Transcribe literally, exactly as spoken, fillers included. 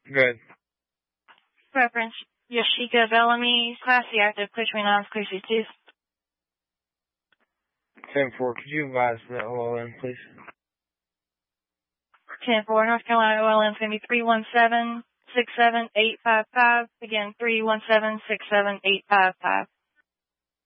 Good. Reference Yashika Bellamy, Class C active, clear twenty-nine, clear C two. ten four, could you advise the O L N, please? ten four, North Carolina O L N is going to be three one seven, six seven eight five five. Again, three one seven, six seven eight five five.